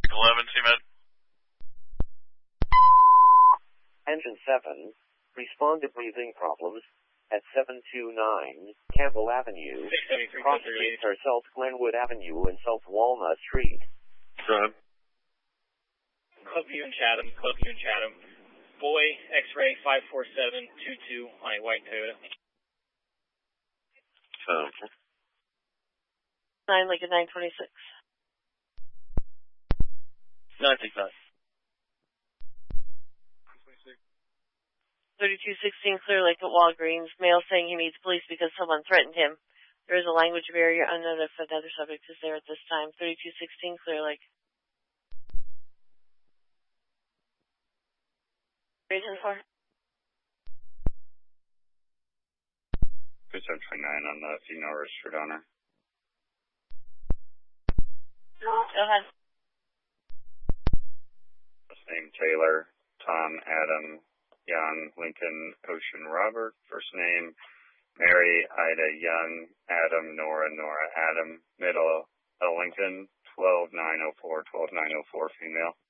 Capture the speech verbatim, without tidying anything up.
eleven, C-Med. Engine seven, respond to breathing problems at seven two nine Campbell Avenue. Cross streets are South Glenwood Avenue and South Walnut Street. Go ahead. Clubview and Chatham, Clubview and Chatham. Boy, X-ray five four seven two two on a white Toyota. Um, Nine Lincoln nine twenty-six. nine six nine. thirty-two sixteen Clear Lake at Walgreens. Male saying he needs police because someone threatened him. There is a language barrier unknown if another subject is there at this time. thirty-two sixteen Clear Lake. Reason for? twenty-seven twenty-nine on the female registered owner. Go ahead. Last name Taylor, Tom, Adam, Young, Lincoln, Ocean, Robert. First name Mary, Ida, Young, Adam, Nora, Nora, Adam. Middle, L. Lincoln, twelve nine oh four, twelve nine oh four female.